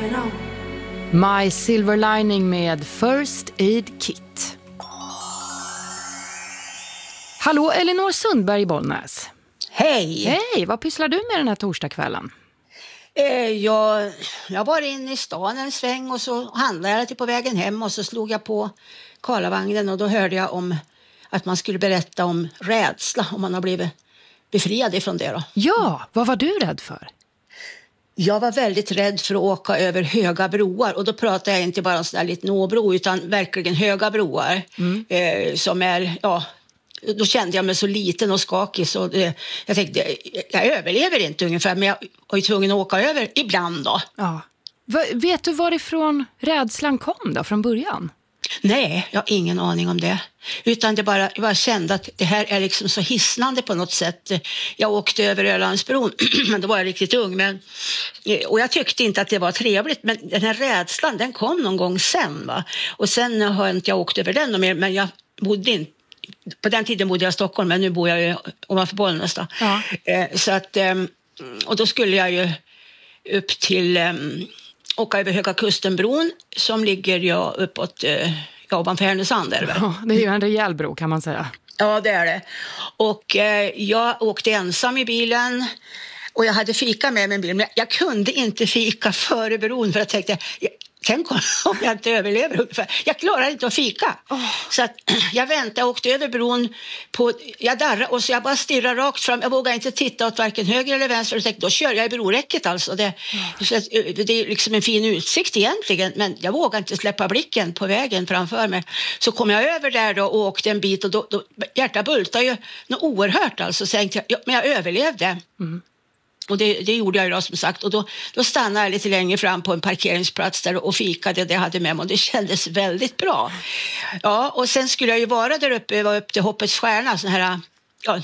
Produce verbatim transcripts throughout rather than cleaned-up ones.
My Silver Lining med First Aid Kit. Hallå, Elinor Sundberg i Bollnäs. Hej! Hej, vad pysslar du med den här torsdagskvällen? Eh, jag, jag var inne i stan en sväng och så handlade jag lite på vägen hem och så slog jag på Karlavagnen och då hörde jag om att man skulle berätta om rädsla om man har blivit befriad ifrån det då. Ja, vad var du rädd för? Jag var väldigt rädd för att åka över höga broar och då pratar jag inte bara om sådär lite nåbro utan verkligen höga broar mm. eh, som är, ja, då kände jag mig så liten och skakig så eh, jag tänkte, jag överlever inte ungefär men jag var ju tvungen att åka över ibland då. Ja. V- vet du varifrån rädslan kom då från början? Nej, jag har ingen aning om det. Utan det bara, jag bara kände att det här är liksom så hisnande på något sätt. Jag åkte över Ölandsbron, men då var jag riktigt ung. Men, och jag tyckte inte att det var trevligt, men den här rädslan, den kom någon gång sen. Va? Och sen har inte jag åkt över den mer, men jag bodde inte. På den tiden bodde jag i Stockholm, men nu bor jag ju ovanför Bollnäs då. Ja. Så att, och då skulle jag ju upp till... åka över Höga Kustenbron som ligger ja, uppåt ja, ovanför Härnösand. Där, ja, det är ju en rejäl bro kan man säga. Ja, det är det. Och eh, jag åkte ensam i bilen och jag hade fika med mig i bilen. Men jag kunde inte fika före bron för jag tänkte... Jag, Tänk om jag inte överlever ungefär. Jag klarar inte att fika. Oh. Så att jag väntade och åkte över bron. På, jag darrade och så jag bara stirrade rakt fram. Jag vågade inte titta åt varken höger eller vänster. Och tänkte, då kör jag i broräcket alltså. Det, oh. så att, det är liksom en fin utsikt egentligen. Men jag vågade inte släppa blicken på vägen framför mig. Så kom jag över där då och åkte en bit. Och då, då hjärtat bultade ju något oerhört alltså. Så jag tänkte, ja, men jag överlevde. Mm. Och det, det gjorde jag ju då som sagt. Och då, då stannade jag lite längre fram på en parkeringsplats där och fikade det jag hade med mig. Och det kändes väldigt bra. Ja, och sen skulle jag ju vara där uppe, var upp till Hoppets stjärna. Sån här, ja,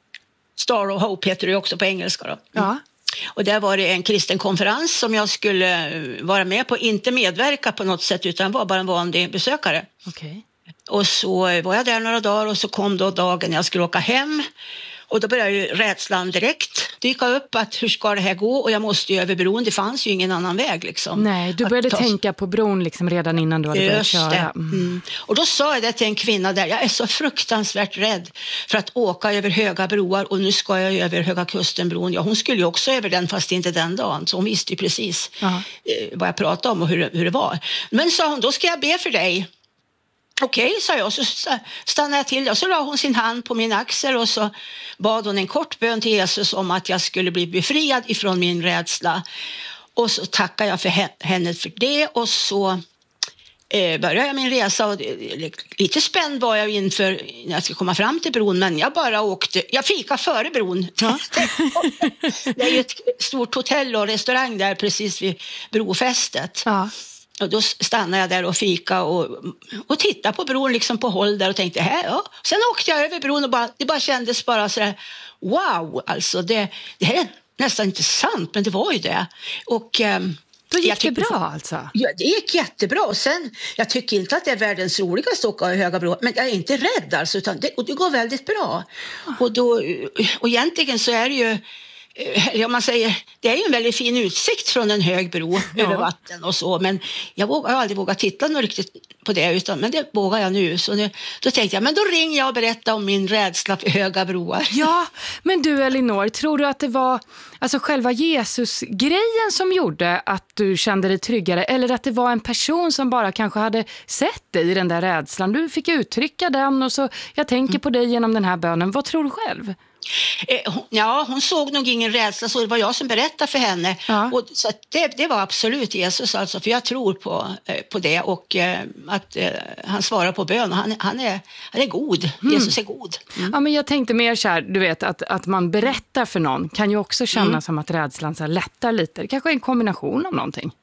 Star of Hope heter det också på engelska då. Ja. Och där var det en kristen konferens som jag skulle vara med på. Inte medverka på något sätt utan var bara en vanlig besökare. Okay. Och så var jag där några dagar och så kom då dagen jag skulle åka hem. Och då började ju rädslan direkt dyka upp att hur ska det här gå? Och jag måste ju över bron, det fanns ju ingen annan väg liksom. Nej, du började ta... tänka på bron liksom redan innan du hade börjat köra. Mm. Mm. Och då sa jag det till en kvinna där, jag är så fruktansvärt rädd för att åka över höga broar och nu ska jag över Höga Kustenbron. Ja, hon skulle ju också över den fast inte den dagen, så hon visste ju precis eh, vad jag pratade om och hur, hur det var. Men sa hon, då ska jag be för dig. Okej, okay, sa jag. Så stannade jag till och så la hon sin hand på min axel och så bad hon en kort bön till Jesus om att jag skulle bli befriad ifrån min rädsla. Och så tackade jag för henne för det och så eh, började jag min resa. Och lite spänd var jag inför när jag skulle komma fram till bron, men jag bara åkte. Jag fika före bron. Ja. Det är ju ett stort hotell och restaurang där precis vid brofästet. Ja. Och då stannade jag där och fika och, och tittade på bron liksom på håll där och tänkte här, ja. Sen åkte jag över bron och bara, det bara kändes bara så där, wow, alltså det, det här är nästan inte sant, men det var ju det. Och um, då gick det bra alltså? Ja, det gick jättebra. Och sen, jag tycker inte att det är världens roligaste att åka i höga bro, men jag är inte rädd alltså, utan det, och det går väldigt bra. Och, då, och egentligen så är det ju ja, man säger, det är ju en väldigt fin utsikt från en hög bro ja. över vatten och så, men jag, vågar, jag har aldrig vågat titta något riktigt på det, utan, men det vågar jag nu. Så nu, då tänkte jag, men då ringer jag och berättar om min rädsla för höga broar. Ja, men du Elinor, tror du att det var alltså själva Jesus-grejen som gjorde att du kände dig tryggare, eller att det var en person som bara kanske hade sett dig i den där rädslan? Du fick uttrycka den och så, jag tänker mm. på dig genom den här bönen. Vad tror du själv? Ja, hon såg nog ingen rädsla, så det var jag som berättade för henne. Ja. Och så det, det var absolut Jesus alltså, för jag tror på, på det och eh, att eh, han svarar på bön och han, han, är, han är god, mm. Jesus är god. Mm. Ja, men jag tänkte mer så här, du vet, att, att man berättar för någon kan ju också kännas mm. som att rädslan så här lättar lite. Det kanske är en kombination av någonting.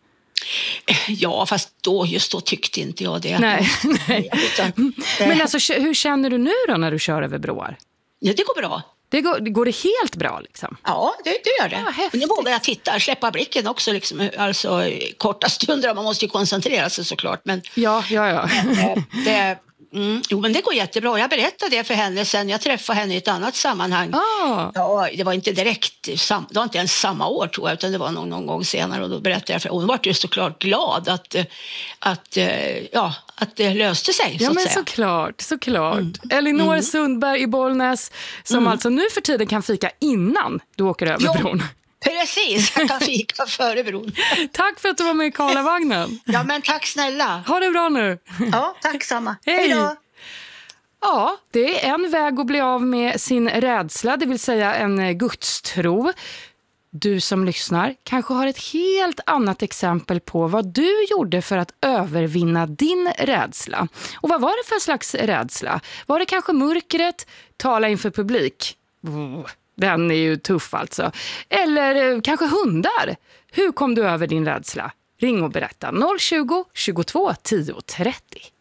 Ja, fast då, just då tyckte inte jag det. Nej, nej. Utan, men alltså, hur känner du nu då när du kör över broar? Ja, det går bra. Det går, går det helt bra liksom? Ja, det, det gör det. Ja, nu vågar jag titta, släppa blicken också liksom, alltså korta stunder, man måste ju koncentrera sig såklart. Men, ja, ja, ja. men, det, Mm, jo, men det går jättebra. Jag berättade det för henne sen. Jag träffade henne i ett annat sammanhang. Ah. Ja, det var inte direkt, sam, det var inte ens samma år tror jag, utan det var någon, någon gång senare. Och då berättade jag för henne. Hon var ju såklart glad att, att, ja, att det löste sig. Ja, så men att säga. såklart, såklart. Mm. Elinor Mm. Sundberg i Bollnäs, som Mm. alltså nu för tiden kan fika innan du åker över Jo. bron. Precis, jag kan fika före bron. Tack för att du var med i Karlavagnen. Ja, men tack snälla. Ha det bra nu. Ja, tack samma. Hej. Hej då. Ja, det är en väg att bli av med sin rädsla, det vill säga en gudstro. Du som lyssnar kanske har ett helt annat exempel på vad du gjorde för att övervinna din rädsla. Och vad var det för slags rädsla? Var det kanske mörkret? Tala inför publik? Den är ju tuff alltså. Eller kanske hundar? Hur kom du över din rädsla? Ring och berätta noll tjugo, tjugotvå, tio trettio.